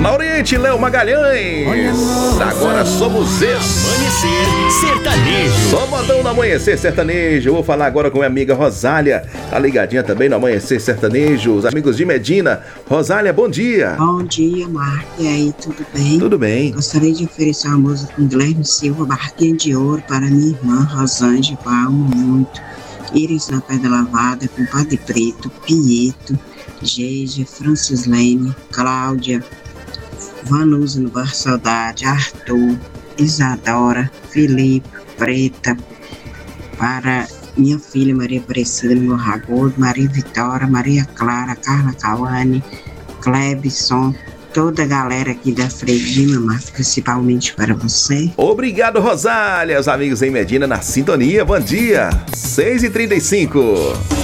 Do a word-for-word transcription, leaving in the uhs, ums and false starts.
Lauriente, Léo Magalhães. Agora somos esse. Amanhecer Sertanejo. Só modão no Amanhecer Sertanejo. Eu vou falar agora com minha amiga Rosália. Tá ligadinha também no Amanhecer Sertanejo. Os amigos de Medina. Rosália, bom dia. Bom dia, Marco. E aí, tudo bem? Tudo bem. Gostaria de oferecer uma música com Guilherme Silva, Barquinha de Ouro, para minha irmã Rosângela, que eu amo muito. Iris na Pedra Lavada, com Padre Preto, Pieto, Geige, Francislene, Cláudia, Vanusa no Bar Saudade, Arthur, Isadora, Felipe, Preta, para minha filha Maria Aparecida no Morragudo, Maria Vitória, Maria Clara, Carla Cauane, Clebson, toda a galera aqui da Freguina, mas principalmente para você. Obrigado, Rosália. Os amigos em Medina na sintonia. Bom dia. seis e trinta e cinco.